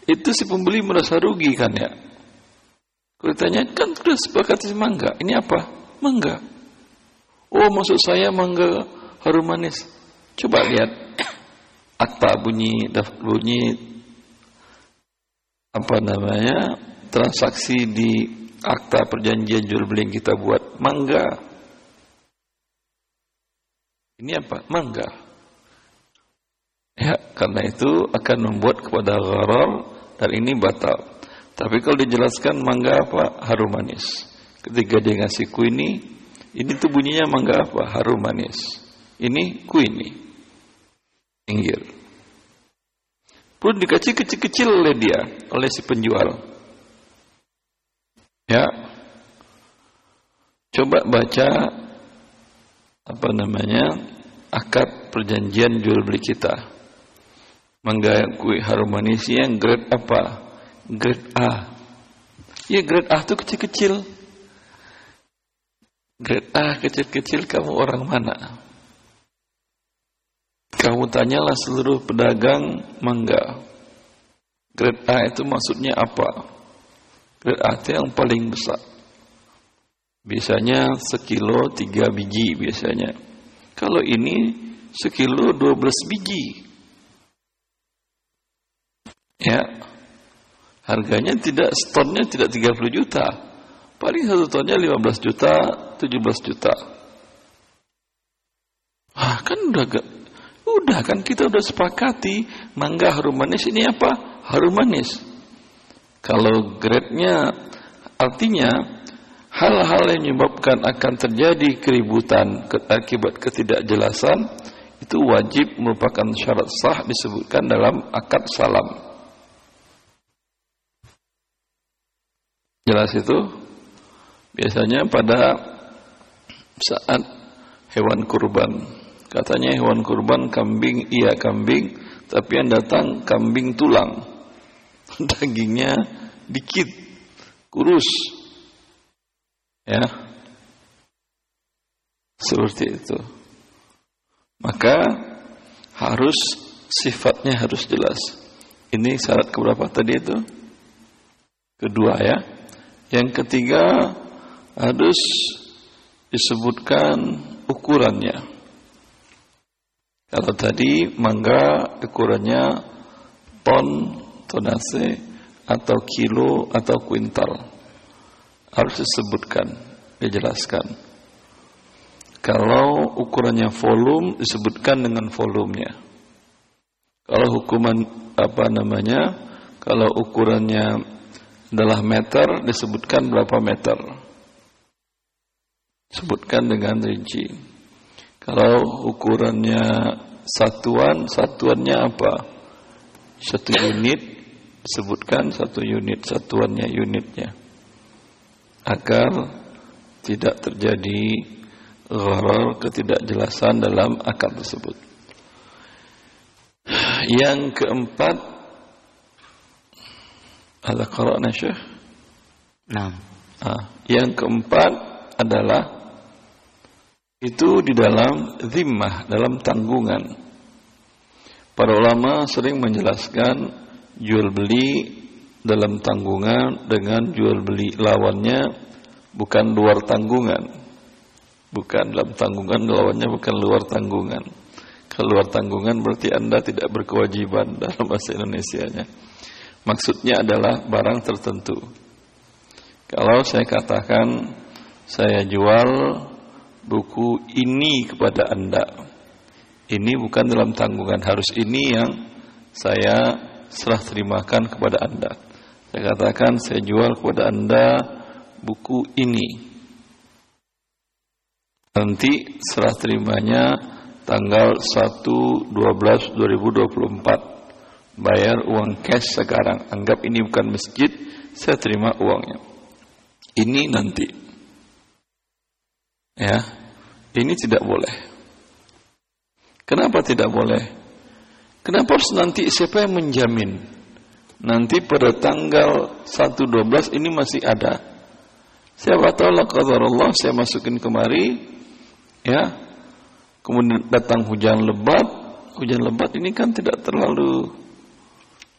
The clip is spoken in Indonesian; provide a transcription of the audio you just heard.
itu si pembeli merasa rugi kan ya. Kalau ditanya, kan sudah sepakati mangga, ini apa? Mangga. Oh, maksud saya mangga harum manis. Coba lihat akta bunyi transaksi di akta perjanjian jual beli yang kita buat, mangga. Ini apa? Mangga. Ya, karena itu akan membuat kepada gharar dan ini batal. Tapi kalau dijelaskan mangga apa? Harum manis. Ketika dia ngasih kuini, ini tuh bunyinya mangga apa? Harum manis. Ini kuini. Pinggir. Pun dikasih kecil-kecil oleh dia, oleh si penjual. Ya. Coba baca akad perjanjian jual beli kita. Mangga kue harum manis yang grade apa? Grade A. Ya, grade A itu kecil-kecil. Grade A kecil-kecil, kamu orang mana? Kamu tanyalah seluruh pedagang mangga. Grade A itu maksudnya apa? Grade A itu yang paling besar. Biasanya sekilo 3 biji biasanya. Kalau ini sekilo 12 biji. Ya, harganya stonnya tidak 30 juta. Paling satu tonnya 15 juta, 17 juta. Kan udah kan kita udah sepakati mangga harum manis ini apa? Harum manis. Kalau grade-nya artinya hal-hal yang menyebabkan akan terjadi keributan akibat ketidakjelasan itu wajib merupakan syarat sah disebutkan dalam akad salam. Jelas itu? Biasanya pada saat hewan kurban. Katanya hewan kurban kambing, iya kambing, tapi yang datang kambing tulang. Dagingnya dikit, kurus. Ya. Seperti itu. Maka sifatnya harus jelas. Ini syarat keberapa tadi itu? Kedua ya. Yang ketiga harus disebutkan ukurannya. Kalau tadi mangga ukurannya tonase atau kilo atau kuintal, harus disebutkan, dijelaskan. Kalau ukurannya volume, disebutkan dengan volumenya. Kalau kalau ukurannya adalah meter, disebutkan berapa meter. Sebutkan dengan rinci. Kalau ukurannya satuannya apa? 1 unit, sebutkan 1 unit, satuannya, unitnya. Agar tidak terjadi gharar, ketidakjelasan dalam akad tersebut. Yang keempat, ada qara'na Syekh? Nah. Yang keempat adalah itu di dalam zimmah, dalam tanggungan. Para ulama sering menjelaskan jual beli dalam tanggungan dengan jual beli lawannya bukan luar tanggungan. Bukan dalam tanggungan, lawannya bukan luar tanggungan. Kalau luar tanggungan berarti Anda tidak berkewajiban dalam bahasa Indonesianya. Maksudnya adalah barang tertentu. Kalau saya katakan saya jual buku ini kepada Anda, ini bukan dalam tanggungan, harus ini yang saya serah terimakan kepada Anda. Saya katakan saya jual kepada Anda buku ini. Nanti serah terimanya tanggal 1/12/2024. Bayar uang cash sekarang. Anggap ini bukan masjid, saya terima uangnya. Ini nanti. Ya. Ini tidak boleh. Kenapa tidak boleh? Kenapa harus nanti? Siapa yang menjamin? Nanti pada tanggal 1/12 ini masih ada. Siapa tahu la qadarullah saya masukin kemari, ya. Kemudian datang hujan lebat. Hujan lebat ini kan tidak terlalu